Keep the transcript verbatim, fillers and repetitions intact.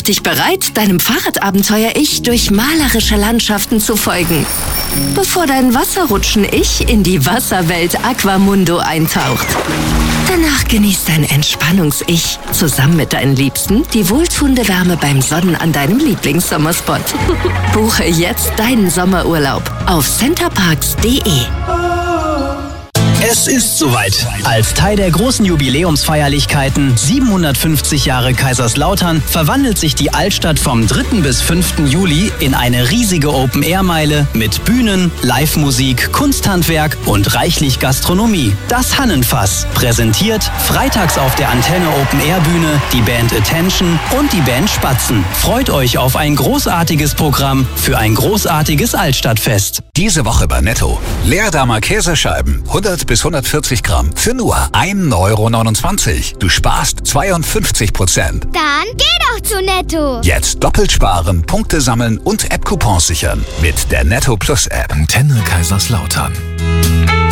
dich bereit, deinem Fahrradabenteuer-Ich durch malerische Landschaften zu folgen, bevor dein Wasserrutschen-Ich in die Wasserwelt Aquamundo eintaucht. Danach genießt dein Entspannungs-Ich zusammen mit deinen Liebsten die wohltuende Wärme beim Sonnen an deinem Lieblingssommerspot. Buche jetzt deinen Sommerurlaub auf centerparks punkt de. Es ist soweit. Als Teil der großen Jubiläumsfeierlichkeiten siebenhundertfünfzig Jahre Kaiserslautern verwandelt sich die Altstadt vom dritten bis fünften Juli in eine riesige Open-Air-Meile mit Bühnen, Live-Musik, Kunsthandwerk und reichlich Gastronomie. Das Hannenfass präsentiert freitags auf der Antenne Open-Air-Bühne die Band Attention und die Band Spatzen. Freut euch auf ein großartiges Programm für ein großartiges Altstadtfest. Diese Woche bei Netto. Leerdammer Käsescheiben, hundert bis hundertvierzig Gramm, für nur ein Euro neunundzwanzig. Du sparst zweiundfünfzig Prozent. Dann geh doch zu Netto. Jetzt doppelt sparen, Punkte sammeln und App-Coupons sichern. Mit der Netto Plus App. Antenne Kaiserslautern.